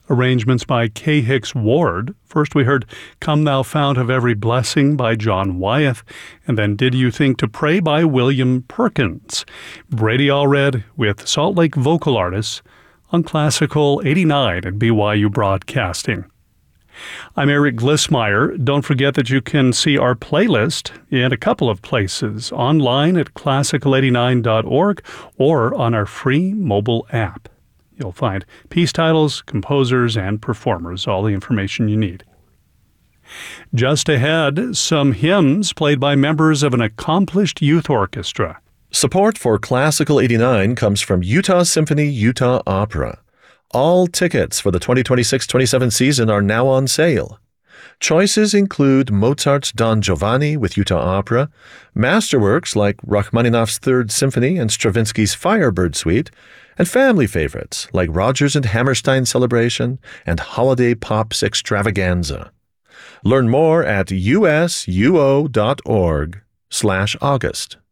Arrangements by K. Hicks Ward. First we heard Come Thou Fount of Every Blessing by John Wyeth, and then Did You Think to Pray by William Perkins. Brady Allred with Salt Lake vocal artists on Classical 89 at BYU Broadcasting. I'm Eric Glissmeyer. Don't forget that you can see our playlist in a couple of places, online at classical89.org or on our free mobile app. You'll find piece titles, composers, and performers, all the information you need. Just ahead, some hymns played by members of an accomplished youth orchestra. Support for Classical 89 comes from Utah Symphony Utah Opera. All tickets for the 2026-27 season are now on sale. Choices include Mozart's Don Giovanni with Utah Opera, masterworks like Rachmaninoff's Third Symphony and Stravinsky's Firebird Suite, and family favorites like Rodgers and Hammerstein Celebration and Holiday Pops Extravaganza. Learn more at usuo.org/August.